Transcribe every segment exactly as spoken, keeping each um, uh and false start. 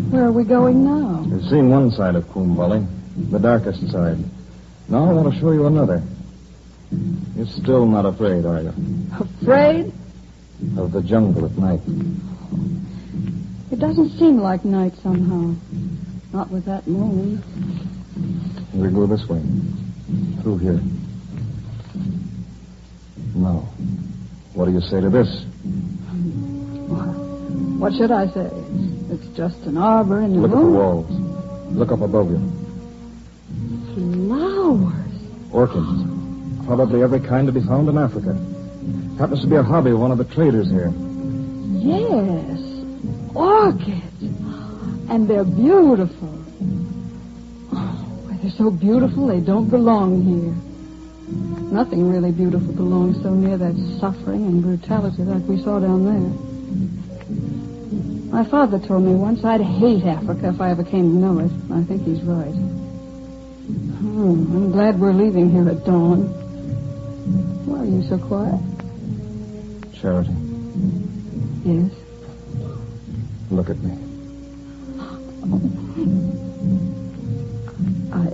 Where are we going now? You've seen one side of Coombe Valley, the darkest side. Now I want to show you another. You're still not afraid, are you? Afraid? Of the jungle at night. It doesn't seem like night somehow. Not with that moon. We go this way. Through here. Now, what do you say to this? What should I say? It's just an arbor in the Look moon. at the walls. Look up above you. Flowers. Orchids. Probably every kind to be found in Africa. Happens to be a hobby of one of the traders here. Yes. Orchids. And they're beautiful. Oh, they're so beautiful they don't belong here. Nothing really beautiful belongs so near that suffering and brutality like we saw down there. My father told me once I'd hate Africa if I ever came to know it. I think he's right. Oh, I'm glad we're leaving here at dawn. Why are you so quiet? Charity. Yes? Look at me. I...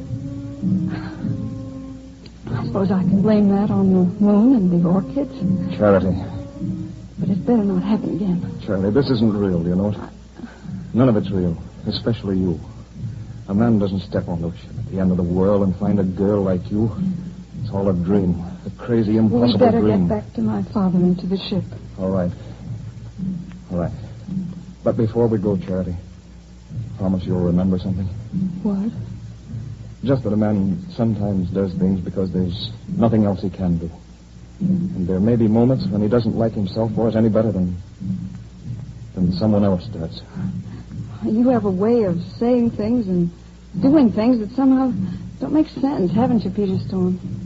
I suppose I can blame that on the moon and the orchids. Charity. But it's better not happen again. Charlie, this isn't real, you know it? None of it's real, especially you. A man doesn't step on the ship at the end of the world and find a girl like you. It's all a dream, a crazy, impossible we better dream. get back to my father and to the ship. All right. All right. But before we go, Charity, promise you'll remember something. What? Just that a man sometimes does things because there's nothing else he can do. And there may be moments when he doesn't like himself for us any better than than someone else does. You have a way of saying things and doing things that somehow don't make sense, haven't you, Peter Stone?